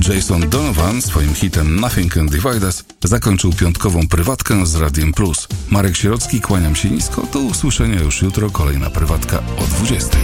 Jason Donovan swoim hitem Nothing Can Divide Us zakończył piątkową prywatkę z Radiem Plus. Marek Sierocki, kłaniam się nisko, do usłyszenia już jutro, kolejna prywatka o 20:00.